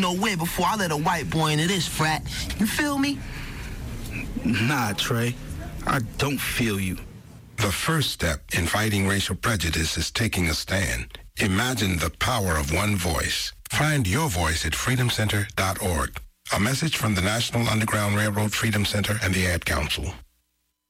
nowhere before I let a white boy into this frat. You feel me? Nah, Trey. I don't feel you. The first step in fighting racial prejudice is taking a stand. Imagine the power of one voice. Find your voice at freedomcenter.org. A message from the National Underground Railroad Freedom Center and the Ad Council.